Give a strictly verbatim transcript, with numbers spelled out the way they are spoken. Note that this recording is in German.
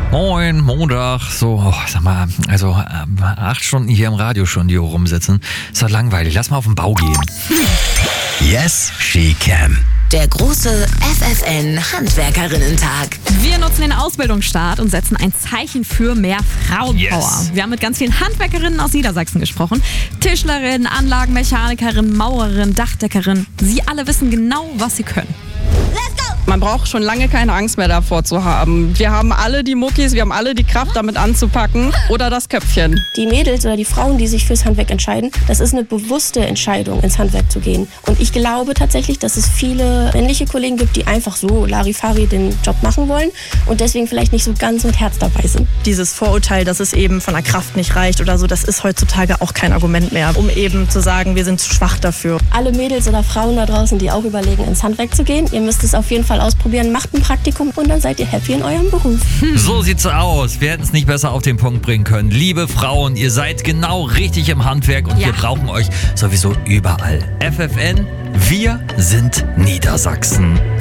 Moin, Montag, so, oh, sag mal, also ähm, acht Stunden hier im Radiostudio rumsitzen, ist doch langweilig, lass mal auf den Bau gehen. Yes, she can. Der große F F N-Handwerkerinnen-Tag. Wir nutzen den Ausbildungsstart und setzen ein Zeichen für mehr Frauenpower. Yes. Wir haben mit ganz vielen Handwerkerinnen aus Niedersachsen gesprochen. Tischlerinnen, Anlagenmechanikerinnen, Maurerinnen, Dachdeckerin. Sie alle wissen genau, was sie können. Man braucht schon lange keine Angst mehr davor zu haben. Wir haben alle die Muckis, wir haben alle die Kraft, damit anzupacken oder das Köpfchen. Die Mädels oder die Frauen, die sich fürs Handwerk entscheiden, das ist eine bewusste Entscheidung, ins Handwerk zu gehen. Und ich glaube tatsächlich, dass es viele männliche Kollegen gibt, die einfach so Larifari den Job machen wollen und deswegen vielleicht nicht so ganz mit Herz dabei sind. Dieses Vorurteil, dass es eben von der Kraft nicht reicht oder so, das ist heutzutage auch kein Argument mehr, um eben zu sagen, wir sind zu schwach dafür. Alle Mädels oder Frauen da draußen, die auch überlegen, ins Handwerk zu gehen, ihr müsst es auf jeden Fall ausprobieren, macht ein Praktikum und dann seid ihr happy in eurem Beruf. So sieht's aus. Wir hätten es nicht besser auf den Punkt bringen können. Liebe Frauen, ihr seid genau richtig im Handwerk und Ja. wir brauchen euch sowieso überall. F F N, wir sind Niedersachsen.